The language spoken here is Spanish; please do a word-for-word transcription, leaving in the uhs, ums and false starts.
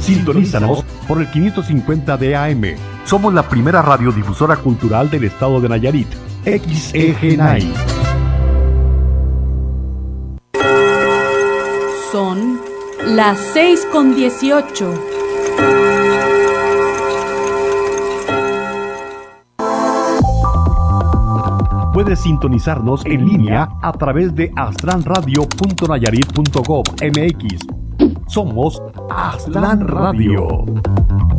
Sintonízanos por el quinientos cincuenta de A M. Somos la primera radiodifusora cultural del estado de Nayarit. X E G N I. Son las seis con dieciocho. Puedes sintonizarnos en línea a través de aztlán radio punto nayarit punto gov punto m x. Somos Aztlán Radio.